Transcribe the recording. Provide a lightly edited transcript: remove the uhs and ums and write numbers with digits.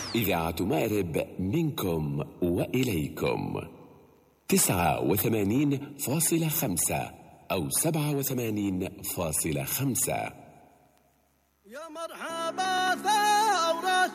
إذاعة مأرب منكم وإليكم 89.5 أو 87.5. يا مرحبا ثورة